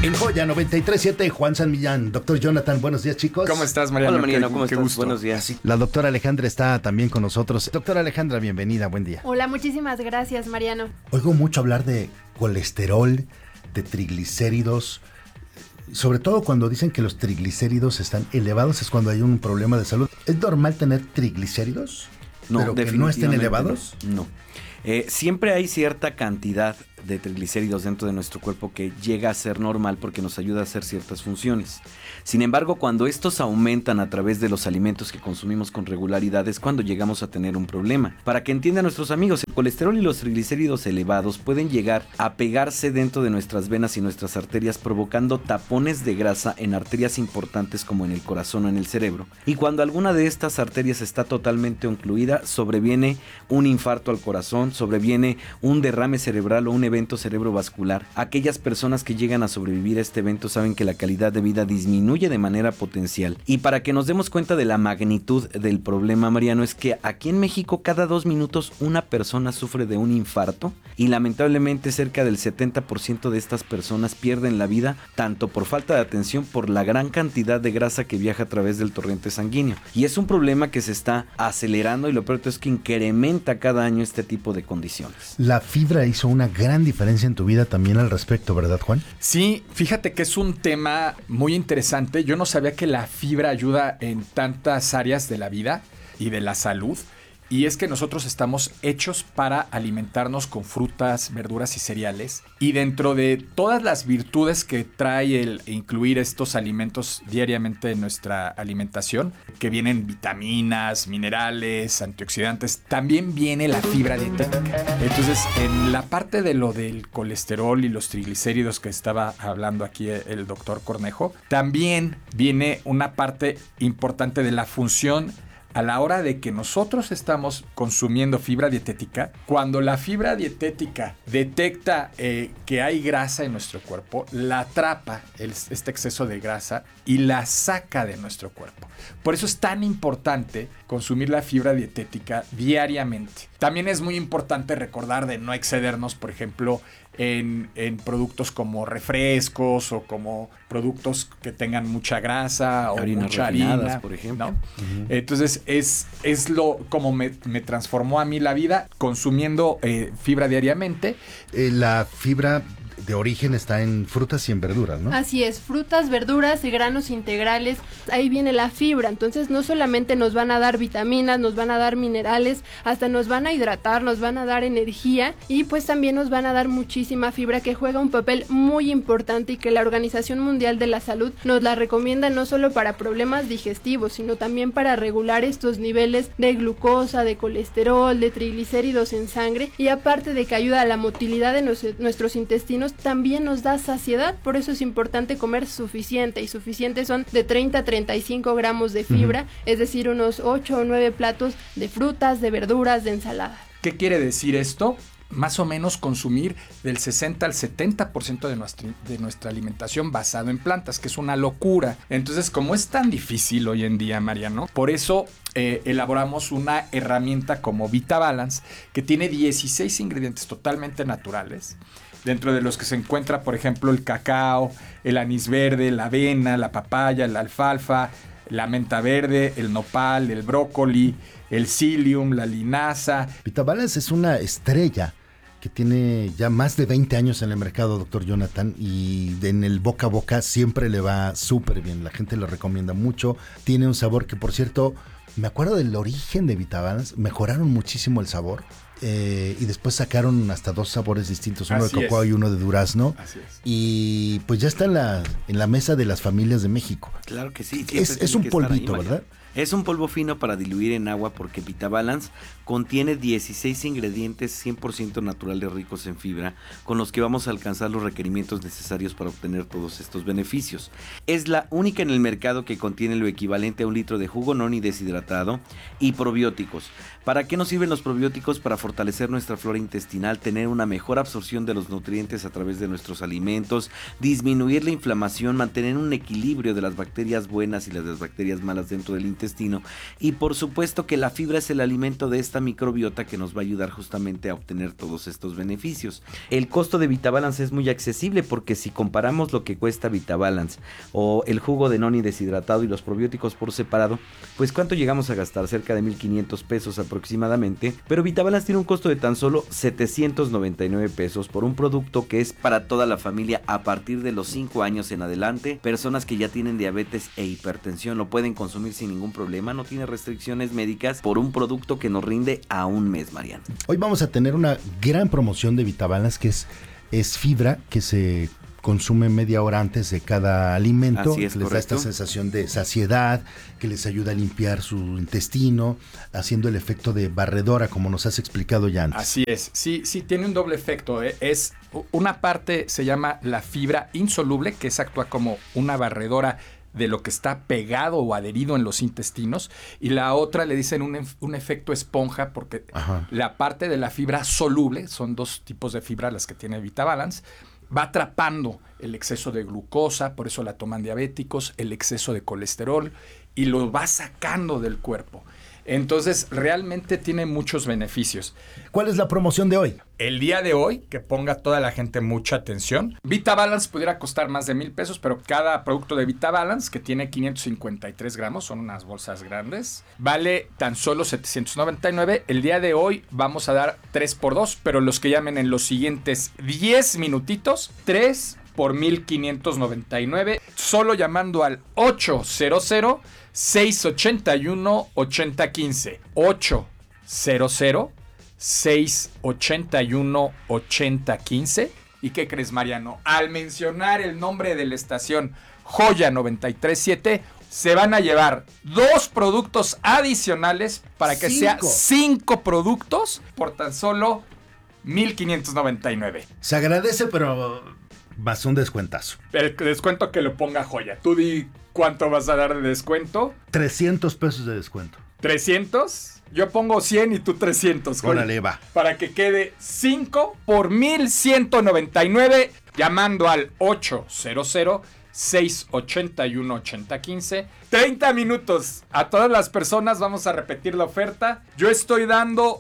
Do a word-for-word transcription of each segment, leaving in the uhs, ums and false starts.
En Joya noventa y tres punto siete, Juan San Millán. Doctor Jonathan, buenos días, chicos. ¿Cómo estás, Mariano? Hola, Mariano, ¿cómo qué estás? Gusto. Buenos días. La doctora Alejandra está también con nosotros. Doctora Alejandra, bienvenida, buen día. Hola, muchísimas gracias, Mariano. Oigo mucho hablar de colesterol, de triglicéridos. Sobre todo cuando dicen que los triglicéridos están elevados, es cuando hay un problema de salud. ¿Es normal tener triglicéridos? No, pero que no estén elevados. No. Eh, siempre hay cierta cantidad de triglicéridos dentro de nuestro cuerpo que llega a ser normal porque nos ayuda a hacer ciertas funciones. Sin embargo, cuando estos aumentan a través de los alimentos que consumimos con regularidad es cuando llegamos a tener un problema. Para que entiendan nuestros amigos, el colesterol y los triglicéridos elevados pueden llegar a pegarse dentro de nuestras venas y nuestras arterias, provocando tapones de grasa en arterias importantes como en el corazón o en el cerebro. Y cuando alguna de estas arterias está totalmente ocluida, sobreviene un infarto al corazón, sobreviene un derrame cerebral o un evento cerebrovascular. Aquellas personas que llegan a sobrevivir a este evento saben que la calidad de vida disminuye de manera potencial. Y para que nos demos cuenta de la magnitud del problema, Mariano, es que aquí en México cada dos minutos una persona sufre de un infarto y lamentablemente cerca del setenta por ciento de estas personas pierden la vida tanto por falta de atención por la gran cantidad de grasa que viaja a través del torrente sanguíneo. Y es un problema que se está acelerando y lo peor es que incrementa cada año este tipo de condiciones. La fibra hizo una gran diferencia en tu vida también al respecto, ¿verdad, Juan? Sí, fíjate que es un tema muy interesante. Yo no sabía que la fibra ayuda en tantas áreas de la vida y de la salud. Y es que nosotros estamos hechos para alimentarnos con frutas, verduras y cereales. Y dentro de todas las virtudes que trae el incluir estos alimentos diariamente en nuestra alimentación, que vienen vitaminas, minerales, antioxidantes, también viene la fibra dietética. Entonces, en la parte de lo del colesterol y los triglicéridos que estaba hablando aquí el doctor Cornejo, también viene una parte importante de la función a la hora de que nosotros estamos consumiendo fibra dietética. Cuando la fibra dietética detecta eh, que hay grasa en nuestro cuerpo, la atrapa el, este exceso de grasa y la saca de nuestro cuerpo. Por eso es tan importante consumir la fibra dietética diariamente. También es muy importante recordar de no excedernos, por ejemplo, en, en productos como refrescos o como productos que tengan mucha grasa o harinas mucha refinadas, harina, por ejemplo. ¿no? Uh-huh. Entonces es, es lo como me, me transformó a mí la vida consumiendo eh, fibra diariamente. Eh, la fibra de origen está en frutas y en verduras, ¿no? Así es, frutas, verduras y granos integrales, ahí viene la fibra, entonces no solamente nos van a dar vitaminas, nos van a dar minerales, hasta nos van a hidratar, nos van a dar energía y pues también nos van a dar muchísima fibra que juega un papel muy importante y que la Organización Mundial de la Salud nos la recomienda no solo para problemas digestivos, sino también para regular estos niveles de glucosa, de colesterol, de triglicéridos en sangre y aparte de que ayuda a la motilidad de nos- nuestros intestinos, también nos da saciedad, por eso es importante comer suficiente, y suficiente son de treinta a treinta y cinco gramos de fibra, uh-huh. es decir, unos ocho o nueve platos de frutas, de verduras, de ensalada. ¿Qué quiere decir esto? Más o menos consumir del sesenta al setenta por ciento de nuestra, de nuestra alimentación basado en plantas, que es una locura. Entonces, como es tan difícil hoy en día, Mariano, por eso eh, elaboramos una herramienta como VitaBalance, que tiene dieciséis ingredientes totalmente naturales, dentro de los que se encuentra, por ejemplo, el cacao, el anís verde, la avena, la papaya, la alfalfa, la menta verde, el nopal, el brócoli, el psyllium, la linaza. VitaBalance es una estrella que tiene ya más de veinte años en el mercado, doctor Jonathan, y en el boca a boca siempre le va súper bien. La gente lo recomienda mucho. Tiene un sabor que, por cierto, me acuerdo del origen de VitaBalance, mejoraron muchísimo el sabor. Eh, y después sacaron hasta dos sabores distintos, uno Así de cocoa es. y uno de durazno. Así es. Y pues ya está en la, en la mesa de las familias de México. Claro que sí. Es, es un polvito, ¿verdad? Es un polvo fino para diluir en agua porque VitaBalance contiene dieciséis ingredientes cien por ciento naturales ricos en fibra con los que vamos a alcanzar los requerimientos necesarios para obtener todos estos beneficios. Es la única en el mercado que contiene lo equivalente a un litro de jugo no ni deshidratado y probióticos. ¿Para qué nos sirven los probióticos? Para fortalecer fortalecer nuestra flora intestinal, tener una mejor absorción de los nutrientes a través de nuestros alimentos, disminuir la inflamación, mantener un equilibrio de las bacterias buenas y las, las bacterias malas dentro del intestino. Y por supuesto que la fibra es el alimento de esta microbiota que nos va a ayudar justamente a obtener todos estos beneficios. El costo de VitaBalance es muy accesible porque si comparamos lo que cuesta VitaBalance o el jugo de noni deshidratado y los probióticos por separado, pues ¿cuánto llegamos a gastar? Cerca de mil quinientos pesos aproximadamente, pero VitaBalance tiene un costo de tan solo setecientos noventa y nueve pesos por un producto que es para toda la familia a partir de los cinco años en adelante. Personas que ya tienen diabetes e hipertensión lo pueden consumir sin ningún problema, no tiene restricciones médicas por un producto que nos rinde a un mes, Mariano. Hoy vamos a tener una gran promoción de VitaBalance que es, es fibra que se consume media hora antes de cada alimento. Así es, les correcto. da esta sensación de saciedad, que les ayuda a limpiar su intestino, haciendo el efecto de barredora, como nos has explicado ya antes. Así es, sí, sí, tiene un doble efecto. ¿eh? Es una parte se llama la fibra insoluble, que es actúa como una barredora de lo que está pegado o adherido en los intestinos, y la otra le dicen un, un efecto esponja, porque Ajá. la parte de la fibra soluble, son dos tipos de fibra las que tiene VitaBalance, va atrapando el exceso de glucosa, por eso la toman diabéticos, el exceso de colesterol, y lo va sacando del cuerpo. Entonces, realmente tiene muchos beneficios. ¿Cuál es la promoción de hoy? El día de hoy, que ponga toda la gente mucha atención, VitaBalance pudiera costar más de mil pesos, pero cada producto de VitaBalance, que tiene quinientos cincuenta y tres gramos, son unas bolsas grandes, vale tan solo setecientos noventa y nueve. El día de hoy vamos a dar tres por dos, pero los que llamen en los siguientes diez minutitos, tres por mil quinientos noventa y nueve, solo llamando al ochocientos, seiscientos ochenta y uno, ochenta quince. ochocientos, seiscientos ochenta y uno, ochenta quince. ¿Y qué crees, Mariano? Al mencionar el nombre de la estación Joya noventa y tres punto siete, se van a llevar dos productos adicionales para que cinco. sea cinco productos por tan solo mil quinientos noventa y nueve. Se agradece, pero más un descuentazo. El descuento que lo ponga Joya. Tú di cuánto vas a dar de descuento. trescientos pesos de descuento. ¿trescientos? Yo pongo cien y tú trescientos. Joya. Órale, va. Para que quede cinco por mil ciento noventa y nueve. Llamando al ochocientos, seiscientos ochenta y uno, ochenta quince. treinta minutos. A todas las personas vamos a repetir la oferta. Yo estoy dando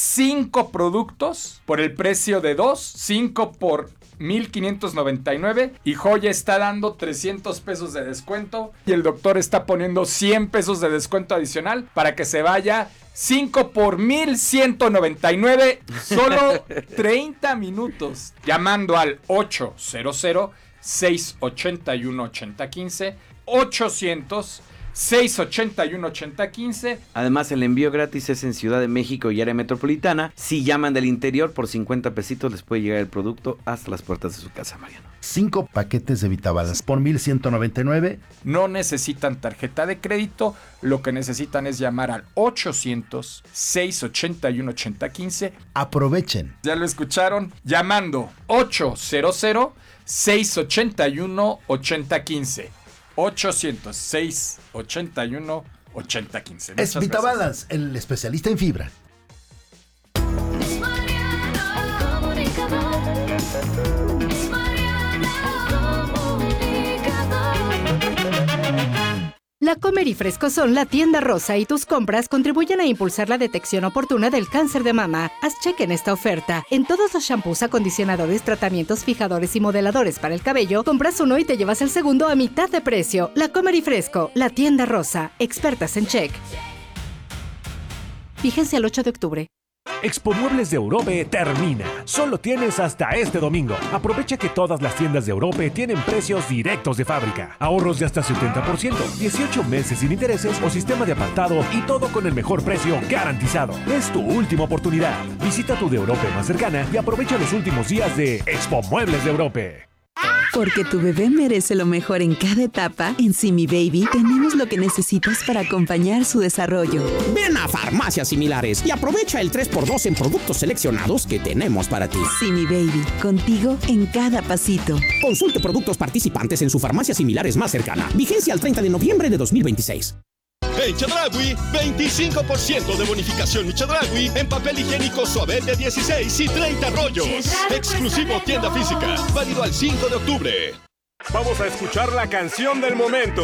cinco productos por el precio de dos. cinco por mil quinientos noventa y nueve, y Joya está dando trescientos pesos de descuento, y el doctor está poniendo cien pesos de descuento adicional para que se vaya cinco por mil ciento noventa y nueve, solo treinta minutos, llamando al ochocientos, seiscientos ochenta y uno, ochenta quince, ochocientos, seiscientos ochenta y uno, ochenta quince. Además, el envío gratis es en Ciudad de México y área metropolitana. Si llaman del interior, por cincuenta pesitos les puede llegar el producto hasta las puertas de su casa, Mariano. Cinco paquetes de VitaBalance por mil ciento noventa y nueve. No necesitan tarjeta de crédito, lo que necesitan es llamar al ochocientos, seiscientos ochenta y uno, ochenta quince. Aprovechen. Ya lo escucharon, llamando ochocientos, seiscientos ochenta y uno, ochenta quince. ochocientos, seiscientos ochenta y uno, ochenta quince. Es VitaBalance, el especialista en fibra. Es Mariano, el comunicador. Es Mariano, el comunicador. La Comer y Fresco son la tienda rosa y tus compras contribuyen a impulsar la detección oportuna del cáncer de mama. Haz cheque en esta oferta. En todos los shampoos, acondicionadores, tratamientos, fijadores y modeladores para el cabello, compras uno y te llevas el segundo a mitad de precio. La Comer y Fresco, la tienda rosa, expertas en check. Vigencia el ocho de octubre. Expo Muebles de Europe termina. Solo tienes hasta este domingo. Aprovecha que todas las tiendas de Europe tienen precios directos de fábrica. Ahorros de hasta setenta por ciento, dieciocho meses sin intereses o sistema de apartado, y todo con el mejor precio garantizado. Es tu última oportunidad. Visita tu de Europe más cercana y aprovecha los últimos días de Expo Muebles de Europe. Porque tu bebé merece lo mejor en cada etapa, en Simi Baby tenemos lo que necesitas para acompañar su desarrollo. Ven a Farmacias Similares y aprovecha el tres por dos en productos seleccionados que tenemos para ti. Simi Baby, contigo en cada pasito. Consulte productos participantes en su farmacia Similares más cercana. Vigencia al treinta de noviembre de dos mil veintiséis. En Chedraui, veinticinco por ciento de bonificación y Chedraui en papel higiénico Suabel de dieciséis y treinta rollos. Exclusivo tienda física. Válido al cinco de octubre. Vamos a escuchar la canción del momento.